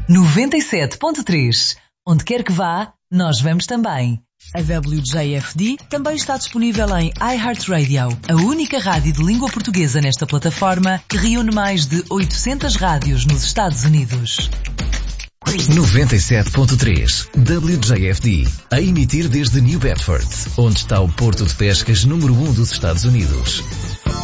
97.3. Onde quer que vá, nós vamos também. A WJFD também está disponível em iHeartRadio, a única rádio de língua portuguesa nesta plataforma que reúne mais de 800 rádios nos Estados Unidos. 97.3 WJFD, a emitir desde New Bedford, onde está o porto de pescas número 1 dos Estados Unidos.